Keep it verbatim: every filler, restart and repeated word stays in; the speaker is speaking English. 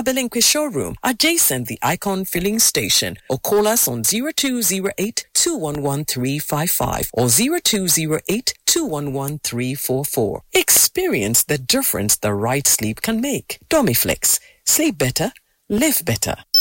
Abelinque showroom, adjacent the Icon filling station, or call us on zero two zero eight, two one one, three five five or zero two zero eight, two one one, three four four. Experience the difference the right sleep can make. Dormiflex. Sleep better, live better.